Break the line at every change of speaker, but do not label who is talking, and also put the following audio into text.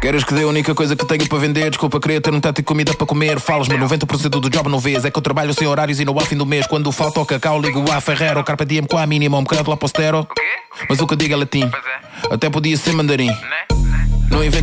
Queres que dê a única coisa que tenho para vender? Desculpa, queria ter um tanto de comida para comer. Falas-me, 90% do job não vês. É que eu trabalho sem horários e não há fim do mês. Quando falta o cacau, ligo a Ferrero. Carpe diem com a mínima, um bocado lá postero. Mas o que eu digo é latim. Até podia ser mandarim. Não invento